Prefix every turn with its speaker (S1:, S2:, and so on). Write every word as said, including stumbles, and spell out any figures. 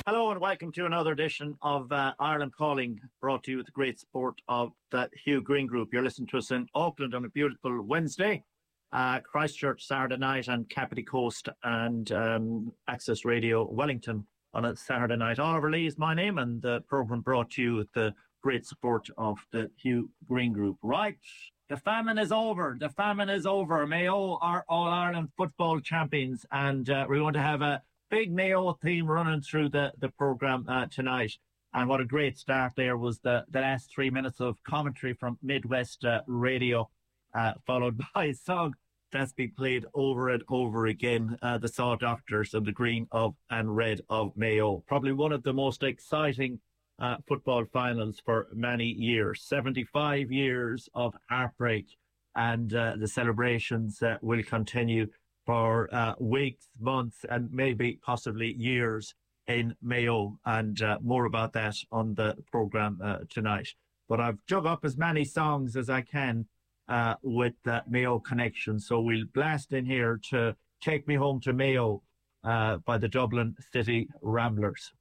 S1: Hello and welcome to another edition of uh, Ireland Calling, brought to you with the great support of the Hugh Green Group. You're listening to us in Auckland on a beautiful Wednesday, uh, Christchurch Saturday night, and Capity Coast and um, Access Radio Wellington on a Saturday night. Oliver Lee is my name, and the programme brought to you with the great support of the Hugh Green Group. Right, the famine is over. The famine is over. Mayo are All-Ireland football champions, and uh, we're going to have a big Mayo theme running through the, the programme uh, tonight. And what a great start there was the, the last three minutes of commentary from Midwest uh, Radio, uh, followed by a song that's been played over and over again, uh, the Saw Doctors and the Green of and Red of Mayo. Probably one of the most exciting uh, football finals for many years. seventy-five years of heartbreak, and uh, the celebrations uh, will continue for uh, weeks, months, and maybe possibly years in Mayo, and uh, more about that on the programme uh, tonight. But I've dug up as many songs as I can uh, with the Mayo connection, so we'll blast in here to Take Me Home to Mayo uh, by the Dublin City Ramblers.